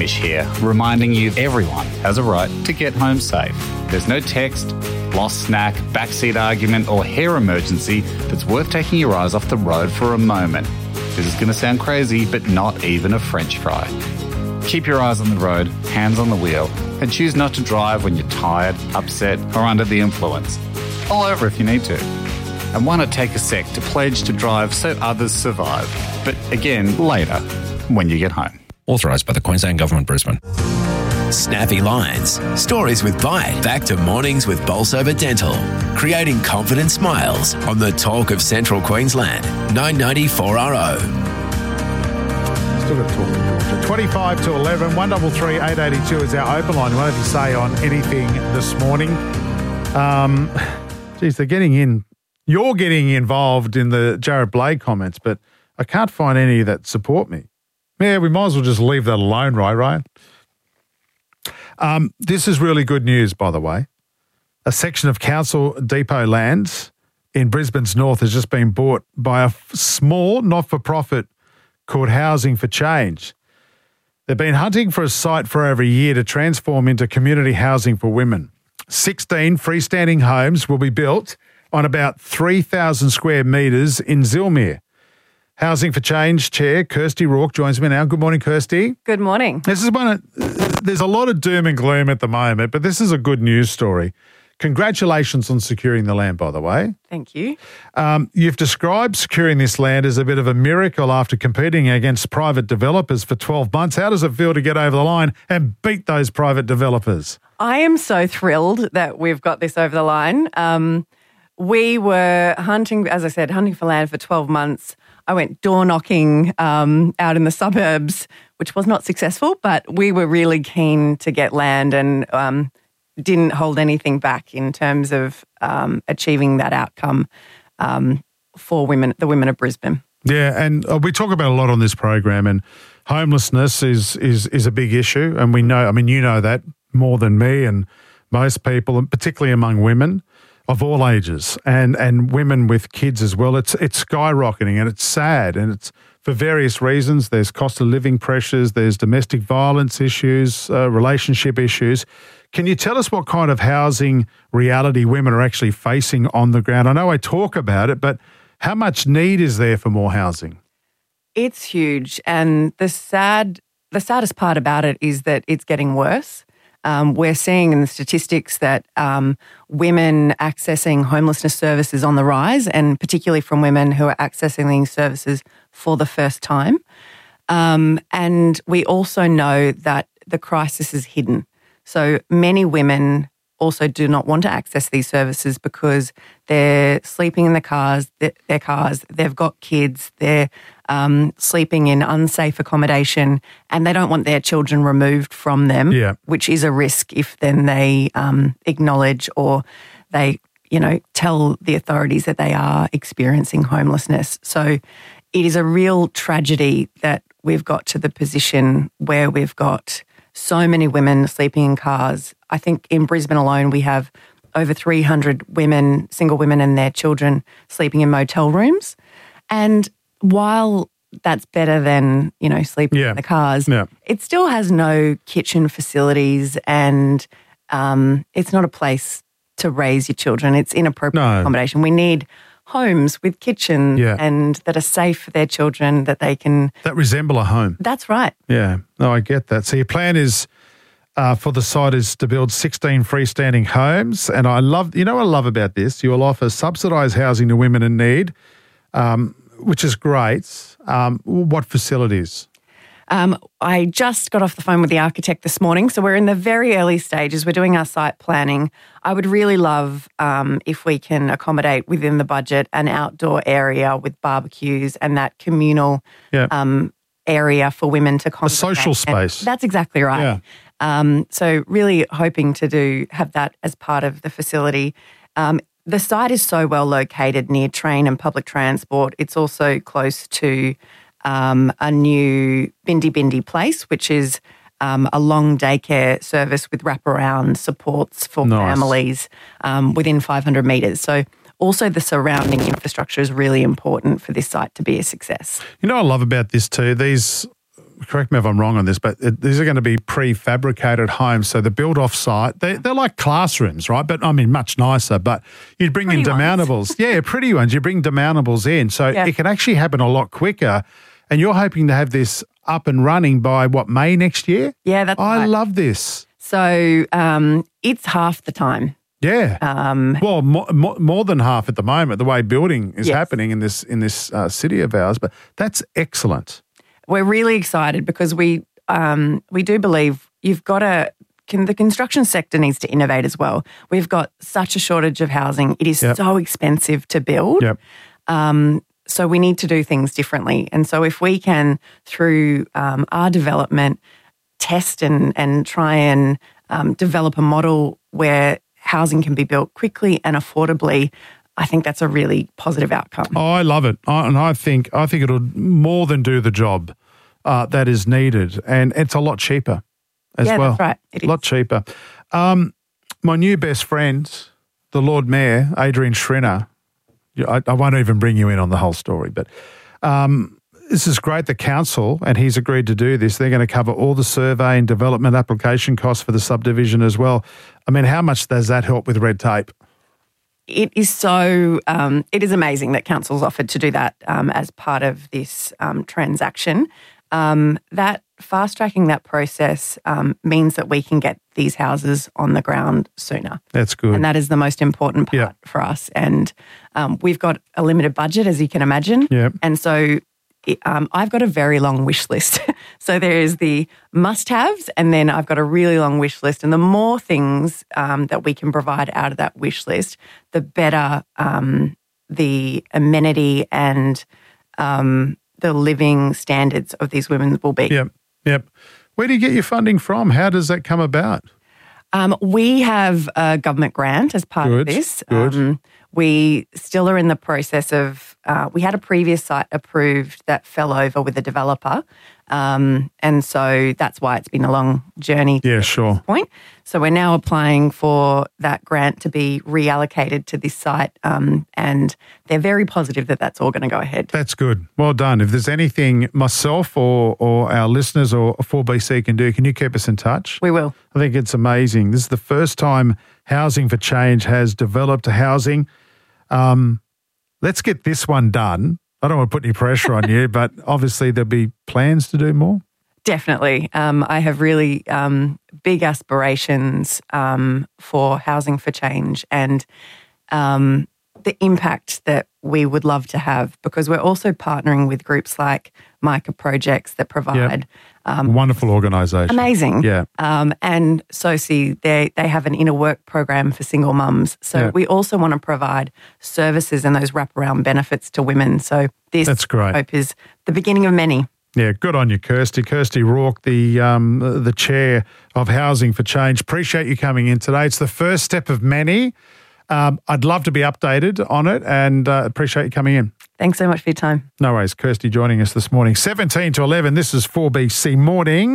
Mish here, reminding you everyone has a right to get home safe. There's no text, lost snack, backseat argument or hair emergency that's worth taking your eyes off the road for a moment. This is going to sound crazy, but not even a French fry. Keep your eyes on the road, hands on the wheel, and choose not to drive when you're tired, upset or under the influence. Pull over if you need to. And why not take a sec to pledge to drive so others survive? But again, later, when you get home. Authorised by the Queensland Government, Brisbane. Snappy lines. Stories with bite. Back to mornings with Bolsover Dental. Creating confident smiles on the talk of Central Queensland. 990 4RO. Still got talking to 25 to 11, 133 882 is our open line. What have you say on anything this morning? Geez, they're getting in. You're getting involved in the Jared Blade comments, but I can't find any that support me. Yeah, we might as well just leave that alone, right, Ryan? This is really good news, by the way. A section of council depot lands in Brisbane's north has just been bought by a small not-for-profit called Housing for Change. They've been hunting for a site for over a year to transform into community housing for women. 16 freestanding homes will be built on about 3,000 square metres in Zilmere. Housing for Change Chair Kirsty Rourke joins me now. Good morning, Kirsty. Good morning. There's a lot of doom and gloom at the moment, but this is a good news story. Congratulations on securing the land, by the way. Thank you. You've described securing this land as a bit of a miracle after competing against private developers for 12 months. How does it feel to get over the line and beat those private developers? I am so thrilled that we've got this over the line. We were hunting, as I said, hunting for land for 12 months. I went door knocking out in the suburbs, which was not successful, but we were really keen to get land and didn't hold anything back in terms of achieving that outcome for women, the women of Brisbane. Yeah, and we talk about a lot on this program, and homelessness is a big issue, and we know, I mean, you know that more than me and most people, and particularly among women of all ages and women with kids as well. It's skyrocketing and it's sad, and it's for various reasons. There's cost of living pressures, there's domestic violence issues, relationship issues. Can you tell us what kind of housing reality women are actually facing on the ground? I know I talk about it, but how much need is there for more housing? It's huge, and the saddest part about it is that it's getting worse. We're seeing in the statistics that women accessing homelessness services on the rise, and particularly from women who are accessing these services for the first time. And we also know that the crisis is hidden. So many women also do not want to access these services because they're sleeping in their cars, they've got kids, they're sleeping in unsafe accommodation, and they don't want their children removed from them, which is a risk if then they acknowledge or they, tell the authorities that they are experiencing homelessness. So it is a real tragedy that we've got to the position where we've got so many women sleeping in cars. I think in Brisbane alone we have over 300 women, single women and their children sleeping in motel rooms. And while that's better than, sleeping in the cars, it still has no kitchen facilities, and it's not a place to raise your children. It's inappropriate accommodation. We need homes with kitchens and that are safe for their children, that they can... That resemble a home. That's right. Yeah. No, I get that. So your plan is for the site is to build 16 freestanding homes. And I love, what I love about this? You will offer subsidised housing to women in need, which is great. What facilities? I just got off the phone with the architect this morning, so we're in the very early stages. We're doing our site planning. I would really love if we can accommodate within the budget an outdoor area with barbecues and that communal area for women to congregate. A social space. That's exactly right. Yeah. So really hoping to have that as part of the facility. The site is so well located near train and public transport. It's also close to a new Bindi Bindi Place, which is a long daycare service with wraparound supports for families within 500 metres. So also the surrounding infrastructure is really important for this site to be a success. You know what I love about this too? These correct me if I'm wrong on this, but these are going to be prefabricated homes. So they're built off-site. They're like classrooms, right? But, I mean, much nicer. But you'd bring in demountables. Yeah, pretty ones. You bring demountables in. So it can actually happen a lot quicker. And you're hoping to have this up and running by, May next year? Yeah, that's right. I love this. So it's half the time. Yeah. More than half at the moment, the way building is happening in this city of ours. But that's excellent. We're really excited because we do believe the construction sector needs to innovate as well. We've got such a shortage of housing. It is so expensive to build. Yep. So we need to do things differently. And so if we can, through our development, test and try and develop a model where housing can be built quickly and affordably, I think that's a really positive outcome. Oh, I love it. And I think it'll more than do the job that is needed. And it's a lot cheaper as well. Yeah, that's right. It is. A lot cheaper. My new best friend, the Lord Mayor, Adrian Schrinner, I won't even bring you in on the whole story, but this is great. The council, and he's agreed to do this, they're going to cover all the survey and development application costs for the subdivision as well. I mean, how much does that help with red tape? It is it is amazing that council's offered to do that as part of this transaction. That fast-tracking that process means that we can get these houses on the ground sooner. That's good. And that is the most important part for us. And we've got a limited budget, as you can imagine. Yeah. And so I've got a very long wish list. So there is the must-haves, and then I've got a really long wish list. And the more things that we can provide out of that wish list, the better the amenity and the living standards of these women will be. Yep. Where do you get your funding from? How does that come about? We have a government grant as part of this. Good. We still are in the process of, we had a previous site approved that fell over with a developer. And so that's why it's been a long journey to this point. So we're now applying for that grant to be reallocated to this site. And they're very positive that that's all going to go ahead. That's good. Well done. If there's anything myself or our listeners or 4BC can do, can you keep us in touch? We will. I think it's amazing. This is the first time Housing for Change has developed housing. Let's get this one done. I don't want to put any pressure on you, but obviously there'll be plans to do more. Definitely. I have really big aspirations for Housing for Change and the impact that we would love to have, because we're also partnering with groups like Micah Projects that provide wonderful organisation. Amazing. Yeah. And SOSI, they have an inner work program for single mums. So we also want to provide services and those wraparound benefits to women. So that's great. I hope is the beginning of many. Yeah, good on you, Kirsty. Kirsty Rourke, the chair of Housing for Change. Appreciate you coming in today. It's the first step of many. I'd love to be updated on it, and appreciate you coming in. Thanks so much for your time. No worries. Kirsty joining us this morning. 17 to 11, this is 4BC Mornings.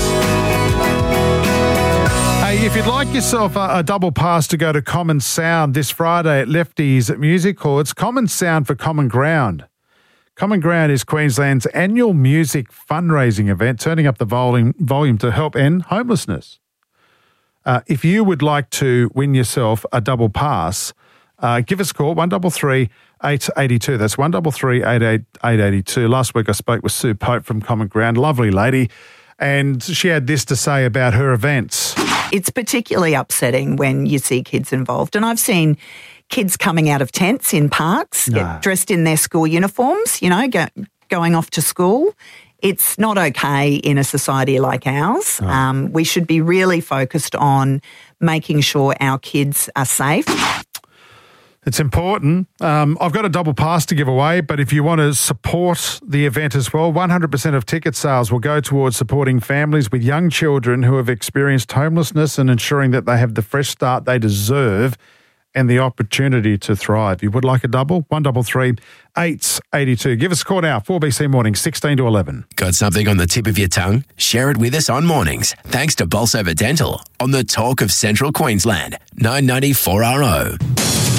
Hey, if you'd like yourself a double pass to go to Common Sound this Friday at Lefty's Music Hall, it's Common Sound for Common Ground. Common Ground is Queensland's annual music fundraising event, turning up the volume to help end homelessness. If you would like to win yourself a double pass, give us a call, 133 882. That's 133 882. Last week I spoke with Sue Pope from Common Ground, lovely lady, and she had this to say about her events. It's particularly upsetting when you see kids involved, and I've seen kids coming out of tents in parks, get dressed in their school uniforms, going off to school. It's not okay in a society like ours. No. We should be really focused on making sure our kids are safe. It's important. I've got a double pass to give away, but if you want to support the event as well, 100% of ticket sales will go towards supporting families with young children who have experienced homelessness and ensuring that they have the fresh start they deserve and the opportunity to thrive. You would like a double? 133 882. Give us a call now, 4BC Mornings, 16 to 11. Got something on the tip of your tongue? Share it with us on Mornings. Thanks to Bolsover Dental on the Talk of Central Queensland, 990 4RO.